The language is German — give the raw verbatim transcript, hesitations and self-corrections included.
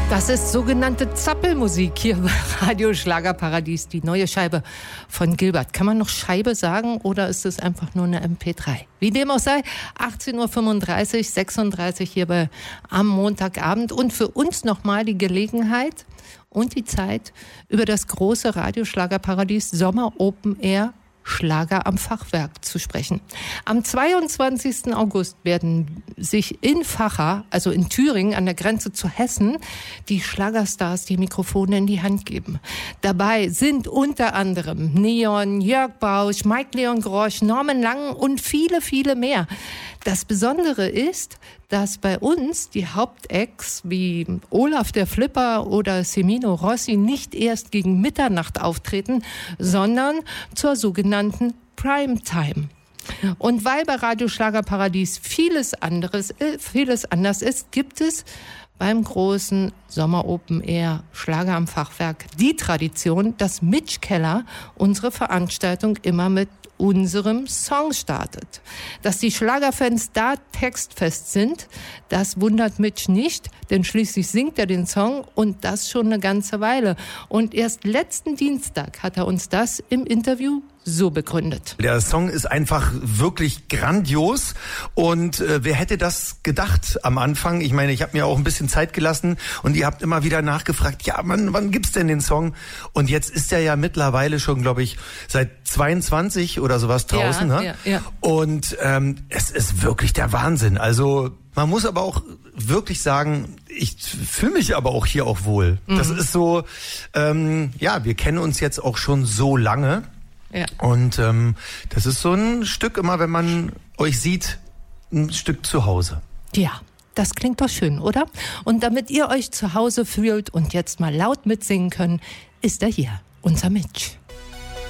Das ist sogenannte Zappelmusik hier bei Radio Schlagerparadies, die neue Scheibe von Gilbert. Kann man noch Scheibe sagen oder ist es einfach nur eine M P drei? Wie dem auch sei, achtzehn Uhr fünfunddreißig, sechsunddreißig hier bei, am Montagabend und für uns nochmal die Gelegenheit und die Zeit, über das große Radio Schlagerparadies Sommer Open Air Schlager am Fachwerk zu sprechen. Am zweiundzwanzigsten August werden sich in Vacha, also in Thüringen an der Grenze zu Hessen, die Schlagerstars die Mikrofone in die Hand geben. Dabei sind unter anderem Neon, Jörg Bausch, Mike Leon Grosch, Norman Lang und viele, viele mehr. Das Besondere ist, dass bei uns die Hauptacts wie Olaf der Flipper oder Semino Rossi nicht erst gegen Mitternacht auftreten, sondern zur sogenannten Primetime. Und weil bei Radio Schlagerparadies vieles anderes, vieles anders ist, gibt es beim großen Sommer Open Air Schlager am Fachwerk die Tradition, dass Mitch Keller unsere Veranstaltung immer mit unserem Song startet. Dass die Schlagerfans da textfest sind, das wundert Mitch nicht, denn schließlich singt er den Song und das schon eine ganze Weile. Und erst letzten Dienstag hat er uns das im Interview so begründet. Der Song ist einfach wirklich grandios und äh, wer hätte das gedacht am Anfang? Ich meine, ich habe mir auch ein bisschen Zeit gelassen und ihr habt immer wieder nachgefragt, ja, wann, wann gibt's denn den Song? Und jetzt ist er ja mittlerweile schon, glaube ich, seit zweiundzwanzig oder sowas draußen. Ja, ne? ja, ja. Und ähm, es ist wirklich der Wahnsinn. Also man muss aber auch wirklich sagen, ich fühle mich aber auch hier auch wohl. Mhm. Das ist so, ähm, ja, wir kennen uns jetzt auch schon so lange. Ja. Und ähm, das ist so ein Stück immer, wenn man euch sieht, ein Stück zu Hause. Ja, das klingt doch schön, oder? Und damit ihr euch zu Hause fühlt und jetzt mal laut mitsingen könnt, ist er hier, unser Mitch.